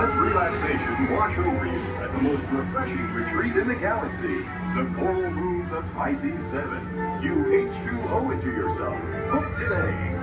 Let relaxation wash over you at the most refreshing retreat in the galaxy, the Coral Rooms of Pisces 7. You H2O it to yourself. Book today.